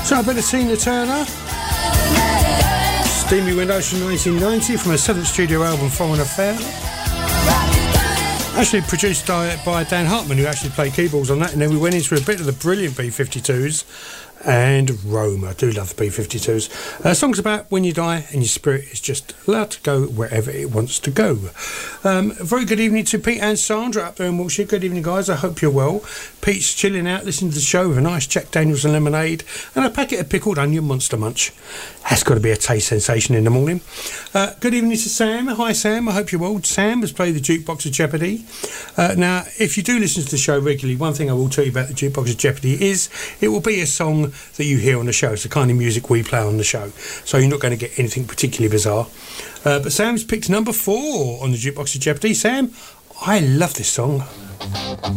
So I better Tina Turner. Steamy Windows from 1990 from a 7th studio album, Foreign Affair. Actually produced by Dan Hartman, who actually played keyboards on that. And then we went into a bit of the brilliant B-52s and Rome. I do love the B-52s. Songs about when you die and your spirit is just allowed to go wherever it wants to go. A very good evening to Pete and Sandra up there in Wiltshire. Good evening, guys. I hope you're well. Pete's chilling out, listening to the show with a nice Jack Daniels and lemonade and a packet of pickled onion Monster Munch. That's got to be a taste sensation in the morning. Good evening to Sam. Hi, Sam. I hope you're well. Sam has played the Jukebox of Jeopardy. Now, if you do listen to the show regularly, one thing I will tell you about the Jukebox of Jeopardy is it will be a song that you hear on the show. It's the kind of music we play on the show. So you're not going to get anything particularly bizarre. But Sam's picked number 4 on the Jukebox of Jeopardy. Sam, I love this song.